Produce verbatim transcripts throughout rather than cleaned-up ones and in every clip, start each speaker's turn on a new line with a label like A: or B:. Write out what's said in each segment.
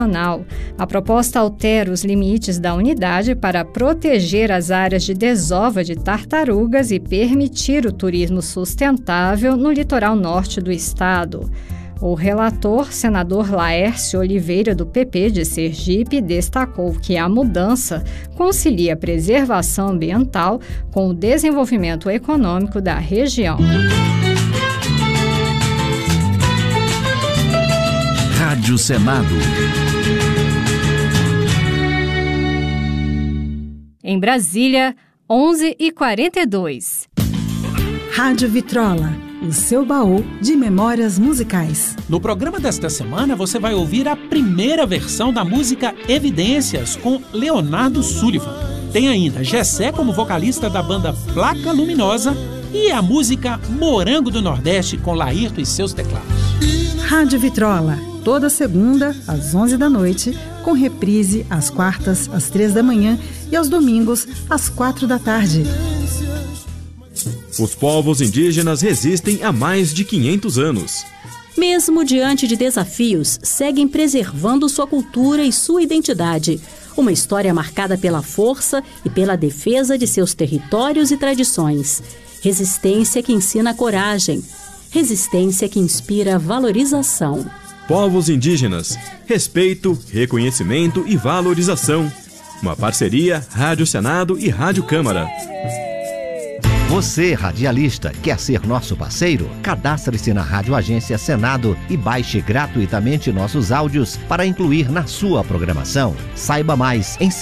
A: A proposta altera os limites da unidade para proteger as áreas de desova de tartarugas e permitir o turismo sustentável no litoral norte do estado. O relator, senador Laércio Oliveira, do P P de Sergipe, destacou que a mudança concilia a preservação ambiental com o desenvolvimento econômico da região.
B: Rádio Senado.
A: Em Brasília, onze e quarenta e dois.
C: Rádio Vitrola, o seu baú de memórias musicais.
D: No programa desta semana, você vai ouvir a primeira versão da música Evidências, com Leonardo Sullivan. Tem ainda Gessé como vocalista da banda Placa Luminosa e a música Morango do Nordeste, com Laírto e seus teclados.
C: Rádio Vitrola, toda segunda, às onze da noite, com reprise às quartas, às três da manhã e aos domingos, às quatro da tarde.
E: Os povos indígenas resistem há mais de quinhentos anos.
F: Mesmo diante de desafios, seguem preservando sua cultura e sua identidade. Uma história marcada pela força e pela defesa de seus territórios e tradições. Resistência que ensina coragem. Resistência que inspira valorização.
E: Povos indígenas, respeito, reconhecimento e valorização. Uma parceria Rádio Senado e Rádio Câmara.
G: Você, radialista, quer ser nosso parceiro? Cadastre-se na Rádio Agência Senado e baixe gratuitamente nossos áudios para incluir na sua programação. Saiba mais em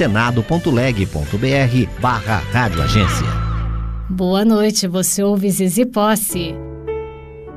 G: senado.leg.br barra Rádio Agência.
A: Boa noite, você ouve Zizi Posse.